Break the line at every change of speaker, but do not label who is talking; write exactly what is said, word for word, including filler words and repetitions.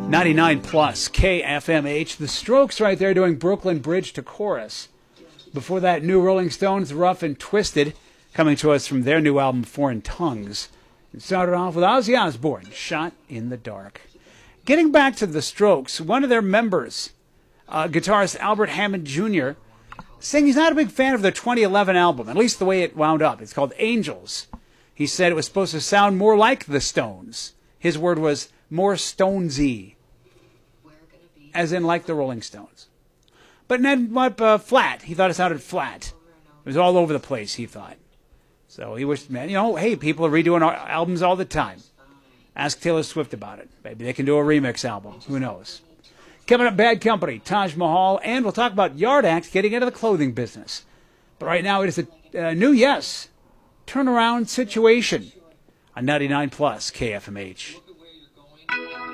ninety-nine plus K F M H. The Strokes right there doing Brooklyn Bridge to chorus. Before that, new Rolling Stones, Rough and Twisted, coming to us from their new album, Foreign Tongues. It started off with Ozzy Osbourne, Shot in the Dark. Getting back to the Strokes, one of their members, uh, guitarist Albert Hammond Junior, saying he's not a big fan of their twenty eleven album, at least the way it wound up. It's called Angels. He said it was supposed to sound more like the Stones. His word was more Stonesy, as in like the Rolling Stones. But then what? Uh, flat. He thought it sounded flat. It was all over the place, he thought. So he wished, man, you know, hey, people are redoing our albums all the time. Ask Taylor Swift about it. Maybe they can do a remix album. Who knows? Coming up, Bad Company, Taj Mahal, and we'll talk about Yard Act getting into the clothing business. But right now, it is a uh, new Yes turnaround situation on ninety-nine plus K F M H.